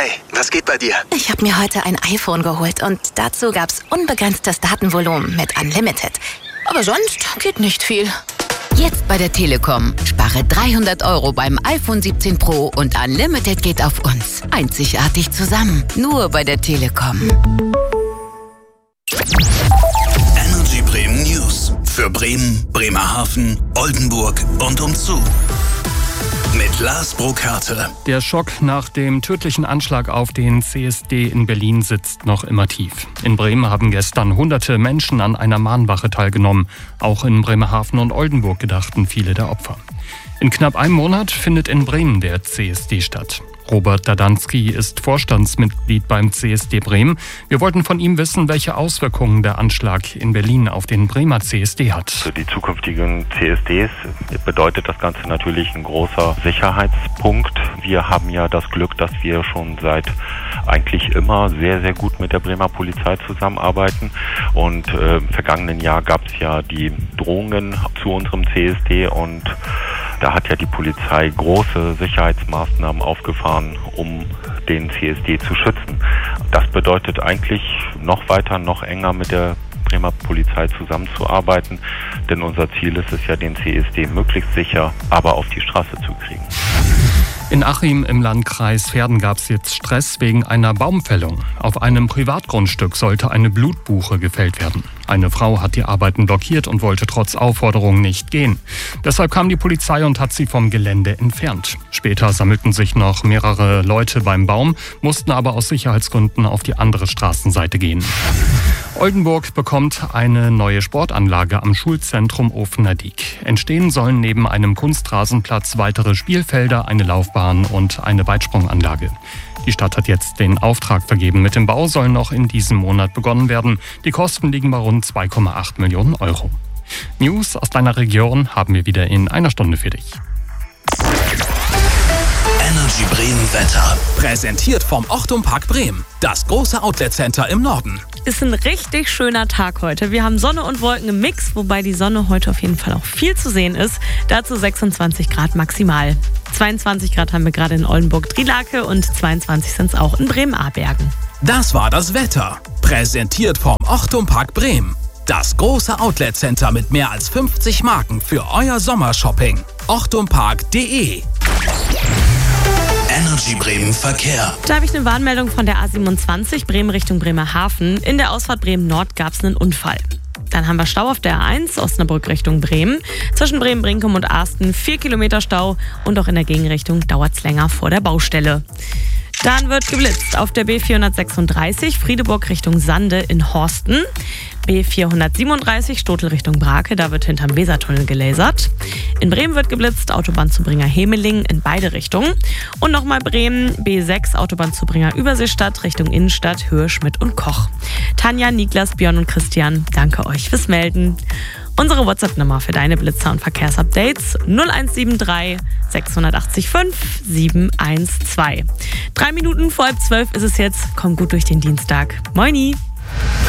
Hi, was geht bei dir? Ich habe mir heute ein iPhone geholt und dazu gab's unbegrenztes Datenvolumen mit Unlimited. Aber sonst geht nicht viel. Jetzt bei der Telekom. Spare 300 € beim iPhone 17 Pro und Unlimited geht auf uns. Einzigartig zusammen. Nur bei der Telekom. Energy Bremen News. Für Bremen, Bremerhaven, Oldenburg und umzu. Mit Lars Burkhardt. Der Schock nach dem tödlichen Anschlag auf den CSD in Berlin sitzt noch immer tief. In Bremen haben gestern hunderte Menschen an einer Mahnwache teilgenommen. Auch in Bremerhaven und Oldenburg gedachten viele der Opfer. In knapp einem Monat findet in Bremen der CSD statt. Robert Dadanski ist Vorstandsmitglied beim CSD Bremen. Wir wollten von ihm wissen, welche Auswirkungen der Anschlag in Berlin auf den Bremer CSD hat. Für die zukünftigen CSDs bedeutet das Ganze natürlich ein großer Sicherheitspunkt. Wir haben ja das Glück, dass wir schon seit eigentlich immer sehr, sehr gut mit der Bremer Polizei zusammenarbeiten. Und im vergangenen Jahr gab es ja die Drohungen zu unserem CSD und da hat ja die Polizei große Sicherheitsmaßnahmen aufgefahren, um den CSD zu schützen. Das bedeutet eigentlich noch weiter, noch enger mit der Bremer Polizei zusammenzuarbeiten, denn unser Ziel ist es ja, den CSD möglichst sicher, aber auf die Straße zu kriegen. In Achim im Landkreis Verden gab es jetzt Stress wegen einer Baumfällung. Auf einem Privatgrundstück sollte eine Blutbuche gefällt werden. Eine Frau hat die Arbeiten blockiert und wollte trotz Aufforderung nicht gehen. Deshalb kam die Polizei und hat sie vom Gelände entfernt. Später sammelten sich noch mehrere Leute beim Baum, mussten aber aus Sicherheitsgründen auf die andere Straßenseite gehen. Oldenburg bekommt eine neue Sportanlage am Schulzentrum Ofener Diek. Entstehen sollen neben einem Kunstrasenplatz weitere Spielfelder, eine Laufbahn und eine Weitsprunganlage. Die Stadt hat jetzt den Auftrag vergeben. Mit dem Bau soll noch in diesem Monat begonnen werden. Die Kosten liegen bei rund 2,8 Millionen €. News aus deiner Region haben wir wieder in einer Stunde für dich. Energy Bremen Wetter. Präsentiert vom Ochtum Park Bremen. Das große Outlet-Center im Norden. Ist ein richtig schöner Tag heute. Wir haben Sonne und Wolken im Mix, wobei die Sonne heute auf jeden Fall auch viel zu sehen ist. Dazu 26 Grad maximal. 22 Grad haben wir gerade in Oldenburg-Drielake und 22 sind es auch in Bremen-Abergen. Das war das Wetter. Präsentiert vom Ochtum Park Bremen. Das große Outlet-Center mit mehr als 50 Marken für euer Sommershopping. ochtumpark.de. Energy Bremen Verkehr. Da habe ich eine Warnmeldung von der A27 Bremen Richtung Bremerhaven. In der Ausfahrt Bremen Nord gab es einen Unfall. Dann haben wir Stau auf der A1 Osnabrück Richtung Bremen. Zwischen Bremen-Brinkum und Asten 4 Kilometer Stau und auch in der Gegenrichtung dauert es länger vor der Baustelle. Dann wird geblitzt auf der B436 Friedeburg Richtung Sande in Horsten. B437 Stotel Richtung Brake, da wird hinterm Wesertunnel gelasert. In Bremen wird geblitzt, Autobahn Zubringer-Hemeling in beide Richtungen. Und nochmal Bremen, B6 Autobahn Zubringer-Überseestadt Richtung Innenstadt, Höhe Schmidt und Koch. Tanja, Niklas, Björn und Christian, danke euch fürs Melden. Unsere WhatsApp-Nummer für deine Blitzer- und Verkehrsupdates 0173 680 5 712. 3 Minuten vor 11:30 ist es jetzt. Komm gut durch den Dienstag. Moini!